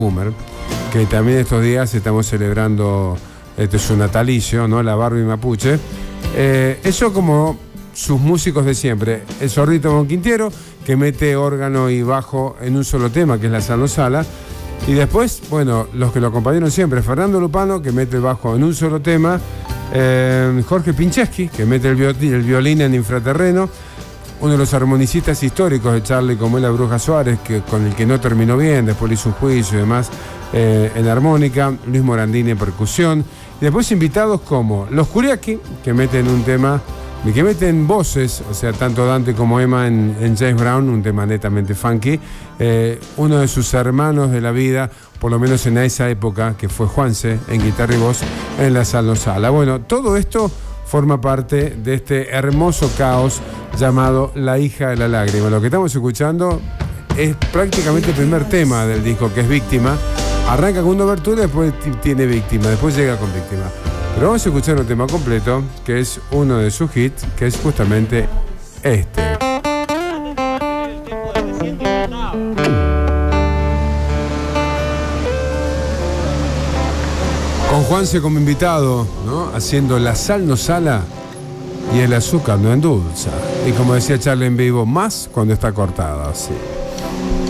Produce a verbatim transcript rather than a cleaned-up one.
Boomer, que también estos días estamos celebrando este, su natalicio, ¿no? La Barbie Mapuche. Eh, eso como sus músicos de siempre. El Zorrito Monquintiero, que mete órgano y bajo en un solo tema, que es la Salo Sala. Y después, bueno, los que lo acompañaron siempre, Fernando Lupano, que mete el bajo en un solo tema. Eh, Jorge Pincheski, que mete el violín, el violín en Infraterreno. Uno de los armonicistas históricos de Charlie, como es la Bruja Suárez, que, con el que no terminó bien, después le hizo un juicio y demás eh, en armónica. Luis Morandini en percusión. Y después invitados como Los Curiaki, que meten un tema, que meten voces, o sea, tanto Dante como Emma en, en James Brown, un tema netamente funky. Eh, uno de sus hermanos de la vida, por lo menos en esa época, que fue Juanse, en guitarra y voz, en la Salo Sala. Bueno, todo esto forma parte de este hermoso caos llamado La Hija de la Lágrima. Lo que estamos escuchando es prácticamente el primer tema del disco, que es Víctima. Arranca con una obertura y después tiene Víctima, después llega con Víctima. Pero vamos a escuchar un tema completo, que es uno de sus hits, que es justamente este. Con Juanse como invitado, ¿no? Haciendo La sal no sala y el azúcar no endulza. Y como decía Charlie en vivo, más cuando está cortada, sí.